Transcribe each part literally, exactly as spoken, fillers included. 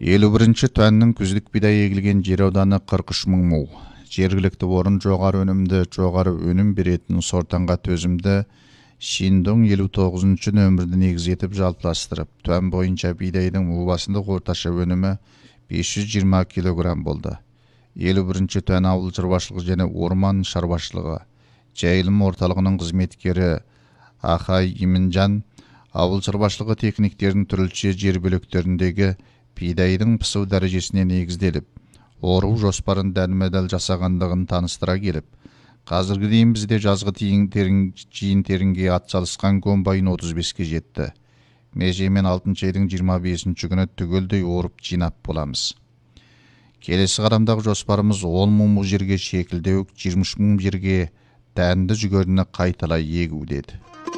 елу бірінші төннің күздік бидай егілген жер ауданы қырық үш мың му. Жергілікті орын жоғары өнімді, жоғары өнім беретін сортаңға төзімді Шиндоң елу тоғызыншы нөмірді негіз етіп жалпыластырып, төн бойынша бидайдың мұбасындық орташа өнімі бес жүз жиырма килограмм болды. елу бірінші төн ауыл шаруашылығы және орман шаруашылығы жайылым орталығының қызметкері Ахай Иминжан ауыл шаруашылығы техниктерінің түрліше жер бөліктеріндегі бидайдың пісу дәрежесіне негізделіп, ору жоспарын дәлме-дәл жасағандығын таныстыра келіп, қазіргі дейін бізде жазғы жиын терінге атсалысқан комбайн отыз беске жетті. Межемен алтыншы айдың жиырма бесінші күні түгелдей орып жинап боламыз. Келесі қадамдағы жоспарымыз он мың му жерге шекілдеуік, жиырма үш мың жерге дәнді жүгеріні қайталай егу деді.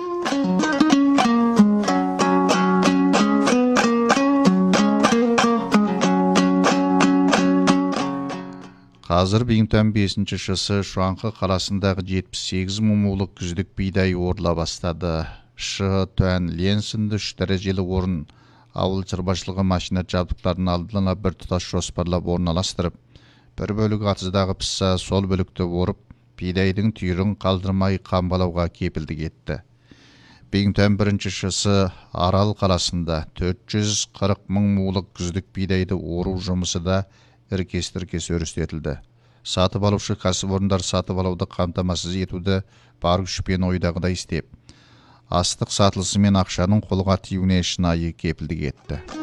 Қазір Биңтен бесінші шысы Шуанқы қаласындағы жетпіс сегіз мың мулық күздік бидай орыла бастады. Шы төн Ленсінді үш дәрежелі орын ауыл шаруашылығы машина жабдықтарын алдына бір тұтас жоспарлап орналастырып, бір бөлігі атыздағы пісса, сол бөлікті орып, бидайдың түйірін қалдырмай қамбалауға кепілдік етті. Биңтен бірінші шысы Арал қаласында төрт жүз қырық мың мулық күздік бидайды ору жұмысы да іркес-тіркес өрістетілді. Сатып алушы кәсіпорындар сатып алуды қамтамасыз етуді бар күшпен ойдағыдай істеп, астық сатылысы мен ақшаның қолға тиюіне шынайы кепілдік етті.